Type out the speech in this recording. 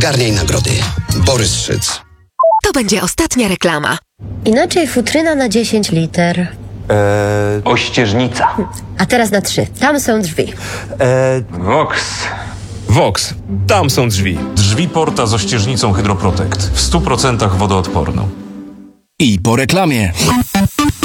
Zgarniaj nagrody. Borys Szyc. To będzie ostatnia reklama. Inaczej futryna na 10 liter. Ościeżnica. A teraz na 3. Tam są drzwi. Vox. Tam są drzwi. Drzwi porta z ościeżnicą Hydroprotect. W 100% wodoodporną. I po reklamie.